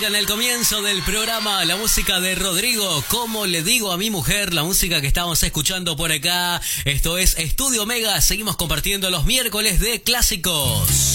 música en el comienzo del programa, la música de Rodrigo, como le digo a mi mujer, la música que estamos escuchando por acá. Esto es Estudio Mega, seguimos compartiendo los miércoles de clásicos.